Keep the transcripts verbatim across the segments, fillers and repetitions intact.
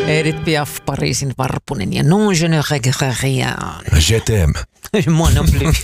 Edith Piaf, Pariisin varpunen ja non je ne regrette rien. Je t'aime. Moi non plus.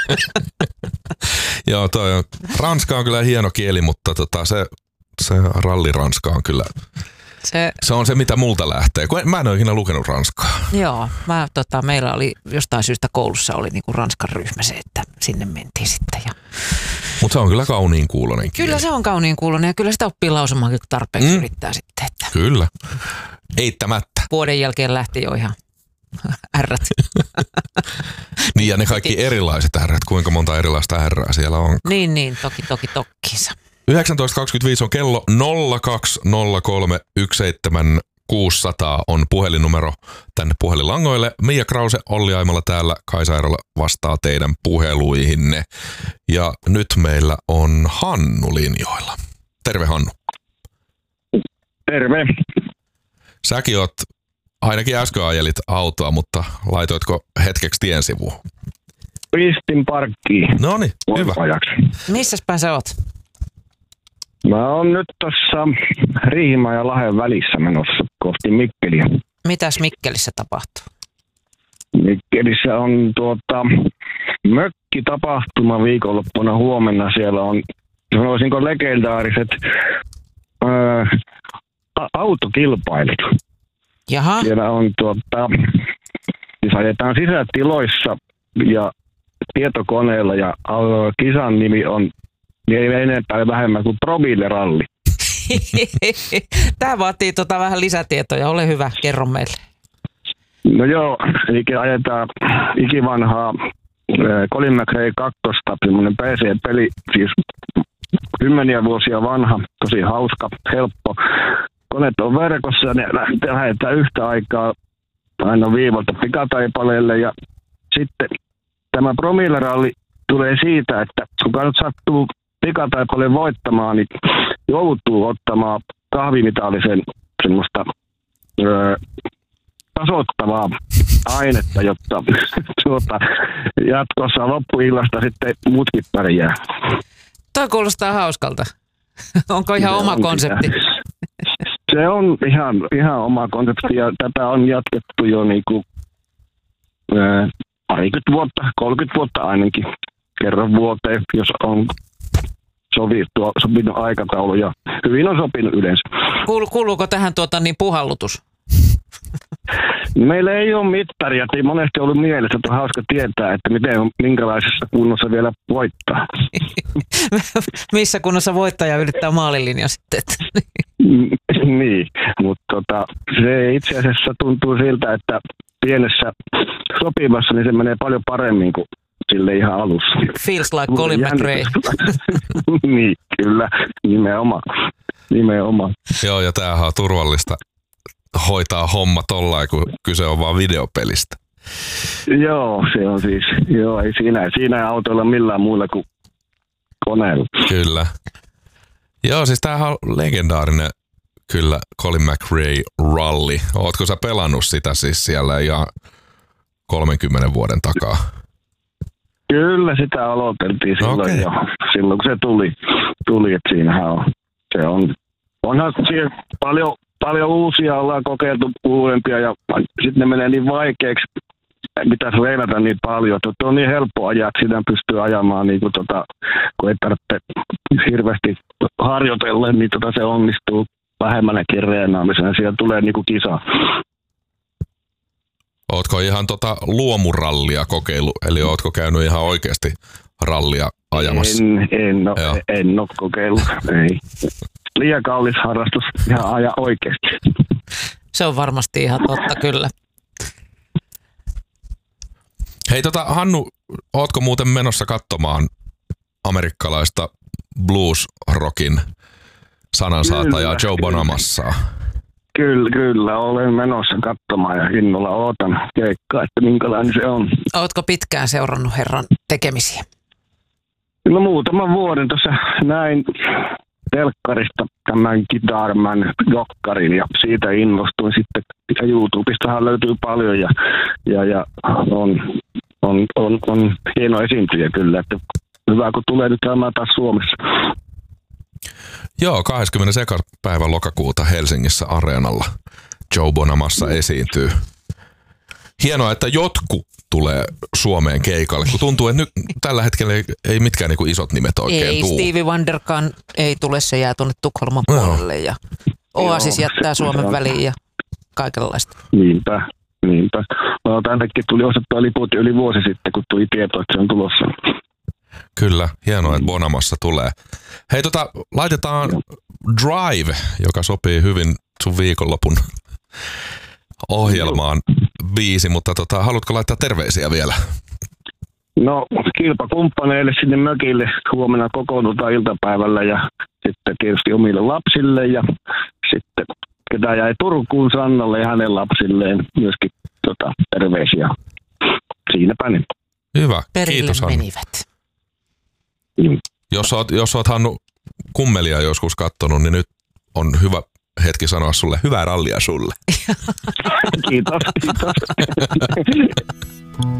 Joo, toi on, ranska on kyllä hieno kieli, mutta tota, se, se ralliranska on kyllä, Se, se on se mitä multa lähtee. Kun en, mä en ole ikinä lukenut ranskaa. joo, mä, tota, meillä oli jostain syystä koulussa oli niinku ranskan ryhmä se, että sinne mentiin sitten. Ja Mutta se on kyllä kauniin kuulonen kieli. kyllä se on kauniin kuulonen ja kyllä sitä oppii lausumaan, kun tarpeeksi mm. yrittää sitten. Että Kyllä, eittämättä. vuoden jälkeen lähti jo ihan ärrät. Niin ja ne kaikki erilaiset ärrät, kuinka monta erilaista ärrää siellä on. Niin, niin, toki, toki, tokkiinsa. yhdeksäntoista kaksikymmentäviisi on kello nolla kaksi nolla kolme yksi seitsemän kuusi nolla nolla on puhelinnumero tänne puhelinlangoille. Mia Krause, Olli Aimala täällä, Kaisa Erola vastaa teidän puheluihinne. Ja nyt meillä on Hannu linjoilla. Terve Hannu. Terve. Säkin oot, ainakin äsken ajelit autoa, mutta laitoitko hetkeksi tien sivuun? Pistin parkkiin. Noniin, hyvä. Missäs päin sä oot? Mä oon nyt tossa Riihimäen ja Lahden välissä menossa kohti Mikkeliä. Mitäs Mikkelissä tapahtuu? Mikkelissä on tuota mökkitapahtuma viikonloppuna huomenna. Siellä on, sanoisinko, legendaariset ää, autokilpailut. Jaha. Siellä on tuota, siis ajetaan sisätiloissa ja tietokoneella ja ää, kisan nimi on ei enempää ja vähemmän kuin promilleralli. Tämä vaatii tota vähän lisätietoja. Ole hyvä, kerro meille. No joo, eli ajetaan ikivanhaa äh, Colin McRae kakkosta, semmoinen P C-peli, siis kymmeniä vuosia vanha, tosi hauska, helppo. Koneet on verkossa ja ne lähdetään yhtä aikaa aina viivalta pikataipaleelle ja sitten tämä promilleralli tulee siitä, että kun nyt sattuu pikataipaleen voittamaan, niin joutuu ottamaan kahvimitallisen semmoista öö, tasoittavaa ainetta, jotta tuota, jatkossa loppuillasta sitten muutkin pärjää. Toi kuulostaa hauskalta. Onko ihan Se oma on konsepti? Sitä. Se on ihan, ihan oma konsepti ja tätä on jatkettu jo niinku, öö, parikymmentä vuotta, kolmekymmentä vuotta ainakin kerran vuoteen, jos on sovittu, sopinut aikataulu ja hyvin on sopinut yleensä. Kuulu, kuuluuko tähän tuota niin puhallutus? Meillä ei ole mittaria, ei monesti ollut mielessä, että on hauska tietää, että miten on, minkälaisessa kunnossa vielä voittaa. Missä kunnossa voittaja ylittää maalilinja sitten? Niin, mutta tota, se itse asiassa tuntuu siltä, että pienessä sopivassa niin se menee paljon paremmin kuin sille ihan alussa. Feels like Colin McRae. Niin, kyllä, nimenomaan. nimenomaan. Joo, ja tämähän on turvallista hoitaa homma tollain, kun kyse on vaan videopelistä. Joo, se on siis, joo, ei siinä, siinä ei autoilla millään muulla kuin koneella. Kyllä. Joo, siis tämähän on legendaarinen kyllä Colin McRae Rally. Ootko sä pelannut sitä siis siellä ihan kolmenkymmenen vuoden takaa? Kyllä, sitä aloiteltiin silloin okay. jo, silloin kun se tuli, tuli että siinähän on, se on, onhan siellä paljon, paljon uusia ollaan kokeiltu uudempia ja sitten ne menee niin vaikeaksi, pitäisi reenata niin paljon, että on niin helppo ajaa, että sitä pystyy ajamaan, niin kuin tota, kun ei tarvitse hirveästi harjoitella, niin tota se onnistuu vähemmänkin reenaamisena, siellä tulee niin kuin kisa. Ootko ihan tota luomurallia kokeillut, eli ootko käynyt ihan oikeasti rallia ajamassa? En, en, no, en ole kokeillut, ei. Liian kallis harrastus, ihan aja oikeasti. Se on varmasti ihan totta, kyllä. Hei tota, Hannu, ootko muuten menossa katsomaan amerikkalaista blues-rockin sanansaatajaa Joe Bonamassaa? Kyllä, kyllä. Olen menossa katsomaan ja innolla ootan keikkaa, että minkälainen se on. Ootko pitkään seurannut herran tekemisiä? No muutaman vuoden tuossa näin telkkarista tämän Guitarman dokkarin ja siitä innostuin sitten. Ja YouTubestahan löytyy paljon ja, ja, ja on, on, on, on hieno esiintyjä kyllä, että hyvä kun tulee nyt käymään taas Suomessa. Joo, kahdeskymmenes päivä lokakuuta Helsingissä Areenalla Joe Bonamassa esiintyy. Hienoa, että jotkut tulee Suomeen keikalle, kun tuntuu, että nyt tällä hetkellä ei, ei mitkään niinku isot nimet oikein ei, tuu. Stevie Wonderkaan ei tule, se jää tuonne Tukholman puolelle ja Oasis jättää Suomen väliin ja kaikenlaista. Niinpä, niinpä. No, tännekin tuli ostettua liput yli vuosi sitten, kun tuli tieto, että se on tulossa. Kyllä, hienoa, että Bonamassa tulee. Hei, tota, laitetaan Drive, joka sopii hyvin sun viikonlopun ohjelmaan biisi, mutta tota, haluatko laittaa terveisiä vielä? No, kilpakumppaneille sinne mökille huomenna kokoonnutaan iltapäivällä ja sitten tietysti omille lapsille ja sitten ketä jäi Turkuun Sannalle ja hänen lapsilleen myöskin tota, terveisiä. Siinäpä niin. Hyvä, Perille kiitos Hannu. menivät. Mm. Jos oot, jos oot Hannu kummelia joskus kattonut, niin nyt on hyvä hetki sanoa sulle hyvää rallia sulle. Kiitos, kiitos.